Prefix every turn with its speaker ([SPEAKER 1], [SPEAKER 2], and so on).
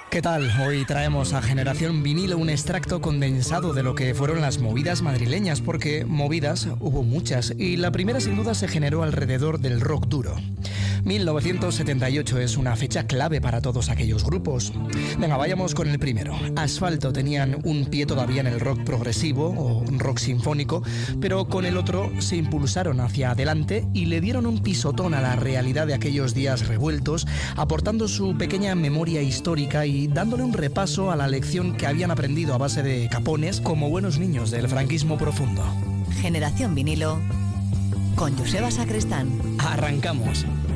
[SPEAKER 1] ¿Qué tal? Hoy traemos a Generación Vinilo un extracto condensado de lo que fueron las movidas madrileñas, porque movidas hubo muchas y la primera sin duda se generó alrededor del rock duro. 1978 es una fecha clave para todos aquellos grupos. Venga, vayamos con el primero. Asfalto tenían un pie todavía en el rock progresivo o rock sinfónico, pero con el otro se impulsaron hacia adelante y le dieron un pisotón a la realidad de aquellos días revueltos, aportando su pequeña memoria histórica y dándole un repaso a la lección que habían aprendido a base de capones como buenos niños del franquismo profundo.
[SPEAKER 2] Generación Vinilo con Joseba Sacristán.
[SPEAKER 1] Arrancamos.